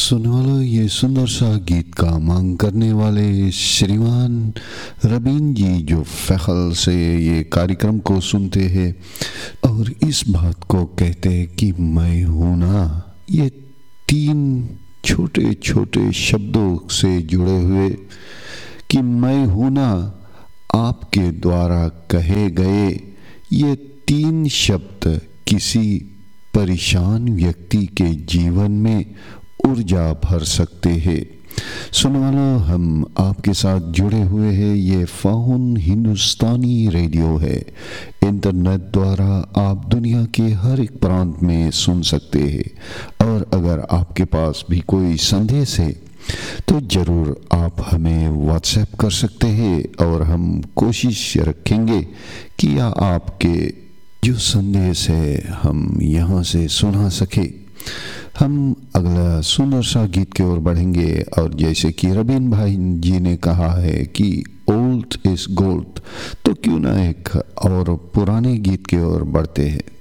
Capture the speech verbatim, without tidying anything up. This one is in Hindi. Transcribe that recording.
सुनने वालों, ये सुंदर सा गीत का मांग करने वाले श्रीमान रबीन जी जो फैखल से ये कार्यक्रम को सुनते हैं और इस बात को कहते हैं कि मैं हूँ ना, ये तीन छोटे छोटे शब्दों से जुड़े हुए कि मैं हूँ ना आपके द्वारा कहे गए, ये तीन शब्द किसी परेशान व्यक्ति के जीवन में ऊर्जा भर सकते हैं। सुनने वालों, हम आपके साथ जुड़े हुए हैं। ये फाउन हिंदुस्तानी रेडियो है। इंटरनेट द्वारा आप दुनिया के हर एक प्रांत में सुन सकते हैं। और अगर आपके पास भी कोई संदेश है तो ज़रूर आप हमें व्हाट्सएप कर सकते हैं और हम कोशिश रखेंगे कि या आपके जो संदेश है हम यहाँ से सुना सके। हम अगला सुंदर सा गीत की ओर बढ़ेंगे और जैसे कि रबीन भाई जी ने कहा है कि ओल्ड इज गोल्ड, तो क्यों ना एक और पुराने गीत की ओर बढ़ते हैं।